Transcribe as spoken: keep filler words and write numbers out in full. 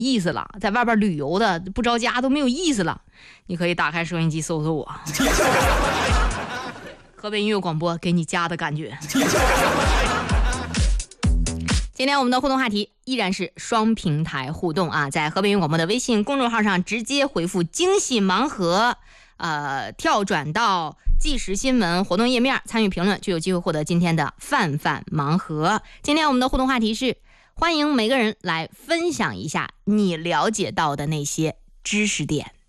意思了，在外边旅游的不着家都没有意思了，你可以打开收音机搜搜我。河北音乐广播给你家的感觉。今天我们的互动话题依然是双平台互动啊，在河北音乐广播的微信公众号上直接回复惊喜盲盒，呃，跳转到即时新闻活动页面参与评论，就有机会获得今天的范范盲盒。今天我们的互动话题是，欢迎每个人来分享一下你了解到的那些知识点。